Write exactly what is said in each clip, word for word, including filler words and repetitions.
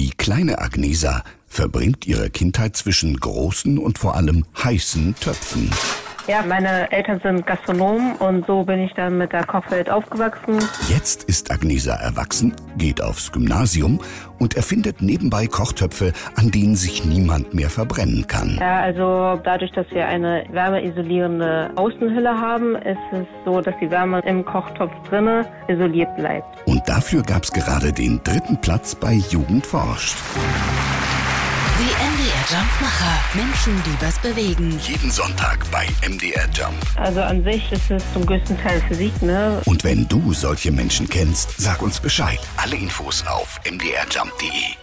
Die kleine Agnesa verbringt ihre Kindheit zwischen großen und vor allem heißen Töpfen. Ja, meine Eltern sind Gastronomen und so bin ich dann mit der Kochwelt aufgewachsen. Jetzt ist Agnesa erwachsen, geht aufs Gymnasium und erfindet nebenbei Kochtöpfe, an denen sich niemand mehr verbrennen kann. Ja, also dadurch, dass wir eine wärmeisolierende Außenhülle haben, ist es so, dass die Wärme im Kochtopf drinne isoliert bleibt. Und dafür gab's gerade den dritten Platz bei Jugend forscht. Die M D R-Jump-Macher. Menschen, die was bewegen. Jeden Sonntag bei M D R Jump. Also an sich ist es zum größten Teil Physik, ne? Und wenn du solche Menschen kennst, sag uns Bescheid. Alle Infos auf m d r jump punkt d e.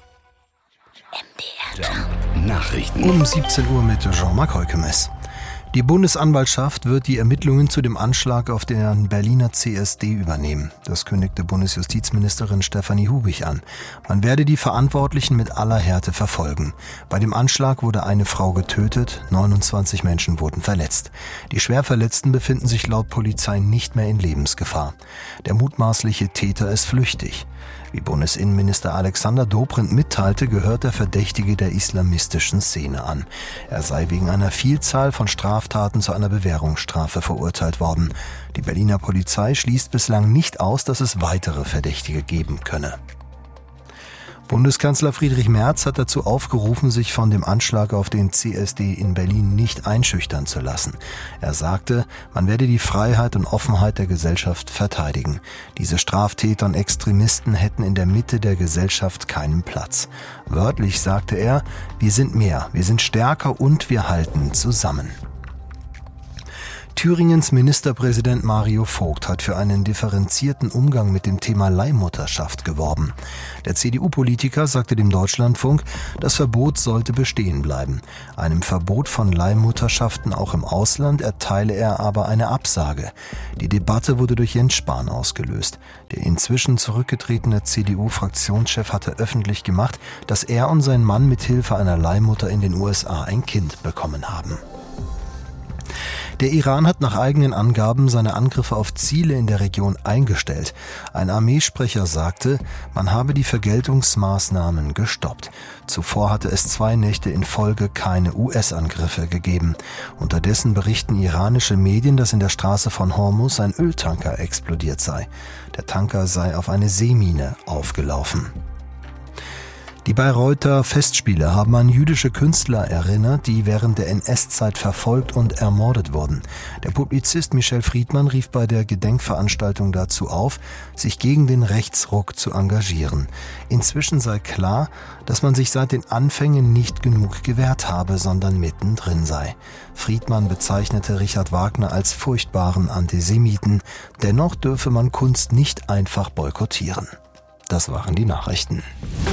M D R Jump. Nachrichten. Um siebzehn Uhr mit Jean-Marc Heukemes. Die Bundesanwaltschaft wird die Ermittlungen zu dem Anschlag auf den Berliner C S D übernehmen. Das kündigte Bundesjustizministerin Stefanie Hubich an. Man werde die Verantwortlichen mit aller Härte verfolgen. Bei dem Anschlag wurde eine Frau getötet, neunundzwanzig Menschen wurden verletzt. Die Schwerverletzten befinden sich laut Polizei nicht mehr in Lebensgefahr. Der mutmaßliche Täter ist flüchtig. Wie Bundesinnenminister Alexander Dobrindt mitteilte, gehört der Verdächtige der islamistischen Szene an. Er sei wegen einer Vielzahl von Straftaten zu einer Bewährungsstrafe verurteilt worden. Die Berliner Polizei schließt bislang nicht aus, dass es weitere Verdächtige geben könne. Bundeskanzler Friedrich Merz hat dazu aufgerufen, sich von dem Anschlag auf den C S D in Berlin nicht einschüchtern zu lassen. Er sagte, man werde die Freiheit und Offenheit der Gesellschaft verteidigen. Diese Straftäter und Extremisten hätten in der Mitte der Gesellschaft keinen Platz. Wörtlich sagte er, wir sind mehr, wir sind stärker und wir halten zusammen. Thüringens Ministerpräsident Mario Vogt hat für einen differenzierten Umgang mit dem Thema Leihmutterschaft geworben. Der C D U-Politiker sagte dem Deutschlandfunk, das Verbot sollte bestehen bleiben. Einem Verbot von Leihmutterschaften auch im Ausland erteile er aber eine Absage. Die Debatte wurde durch Jens Spahn ausgelöst. Der inzwischen zurückgetretene C D U-Fraktionschef hatte öffentlich gemacht, dass er und sein Mann mit Hilfe einer Leihmutter in den U S A ein Kind bekommen haben. Der Iran hat nach eigenen Angaben seine Angriffe auf Ziele in der Region eingestellt. Ein Armeesprecher sagte, man habe die Vergeltungsmaßnahmen gestoppt. Zuvor hatte es zwei Nächte in Folge keine U S-Angriffe gegeben. Unterdessen berichten iranische Medien, dass in der Straße von Hormuz ein Öltanker explodiert sei. Der Tanker sei auf eine Seemine aufgelaufen. Die Bayreuther Festspiele haben an jüdische Künstler erinnert, die während der N S-Zeit verfolgt und ermordet wurden. Der Publizist Michel Friedmann rief bei der Gedenkveranstaltung dazu auf, sich gegen den Rechtsruck zu engagieren. Inzwischen sei klar, dass man sich seit den Anfängen nicht genug gewehrt habe, sondern mittendrin sei. Friedmann bezeichnete Richard Wagner als furchtbaren Antisemiten. Dennoch dürfe man Kunst nicht einfach boykottieren. Das waren die Nachrichten.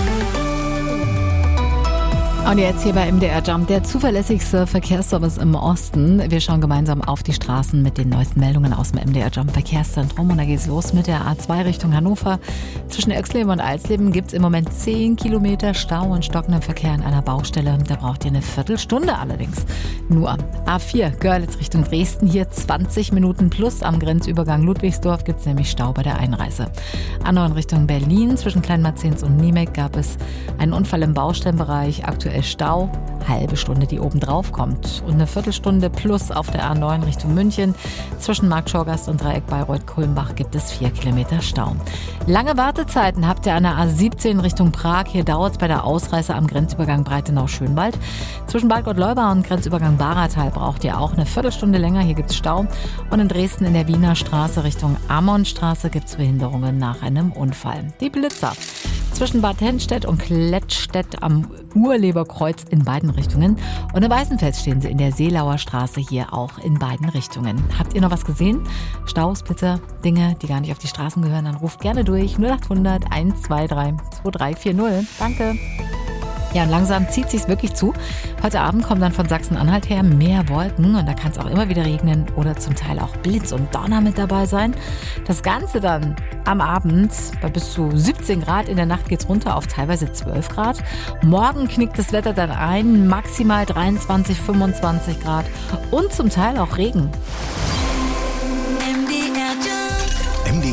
Und jetzt hier bei M D R Jump, der zuverlässigste Verkehrsservice im Osten. Wir schauen gemeinsam auf die Straßen mit den neuesten Meldungen aus dem M D R Jump Verkehrszentrum. Und da geht's los mit der A zwei Richtung Hannover. Zwischen Oexleben und Alsleben gibt's im Moment zehn Kilometer Stau und stockenden Verkehr an einer Baustelle. Da braucht ihr eine Viertelstunde allerdings. Nur A vier Görlitz Richtung Dresden, hier zwanzig Minuten plus. Am Grenzübergang Ludwigsdorf gibt's nämlich Stau bei der Einreise. A neun Richtung Berlin, zwischen Kleinmarzens und Niemek gab es einen Unfall im Baustellenbereich. Aktuell Stau, halbe Stunde, die oben drauf kommt. Und eine Viertelstunde plus auf der A neun Richtung München. Zwischen Marktschorgast und Dreieck Bayreuth-Kulmbach gibt es vier Kilometer Stau. Lange Wartezeiten habt ihr an der A siebzehn Richtung Prag. Hier dauert es bei der Ausreise am Grenzübergang Breitenau-Schönwald. Zwischen Bad Gott-Leubau und Grenzübergang Baratal braucht ihr auch eine Viertelstunde länger. Hier gibt es Stau. Und in Dresden in der Wiener Straße Richtung Ammonstraße gibt es Behinderungen nach einem Unfall. Die Blitzer. Zwischen Bad Hennstedt und Klettstedt am Urleberkreuz in beiden Richtungen. Und in Weißenfels stehen sie in der Seelauer Straße hier auch in beiden Richtungen. Habt ihr noch was gesehen? Staus, Blitzer, Dinge, die gar nicht auf die Straßen gehören? Dann ruft gerne durch null acht hundert eins zwei drei zwei drei vier null. Danke. Ja, und langsam zieht sich's wirklich zu. Heute Abend kommen dann von Sachsen-Anhalt her mehr Wolken und da kann es auch immer wieder regnen oder zum Teil auch Blitz und Donner mit dabei sein. Das Ganze dann am Abend bei bis zu siebzehn Grad. In der Nacht geht's runter auf teilweise zwölf Grad. Morgen knickt das Wetter dann ein, maximal dreiundzwanzig, fünfundzwanzig Grad und zum Teil auch Regen. M D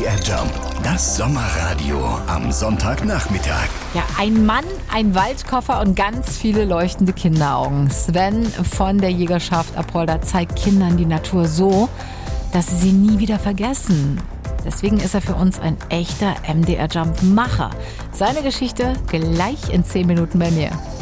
R Jump, das Sommerradio am Sonntagnachmittag. Ja, ein Mann, ein Waldkoffer und ganz viele leuchtende Kinderaugen. Sven von der Jägerschaft Apolda zeigt Kindern die Natur so, dass sie sie nie wieder vergessen. Deswegen ist er für uns ein echter M D R Jump-Macher. Seine Geschichte gleich in zehn Minuten bei mir.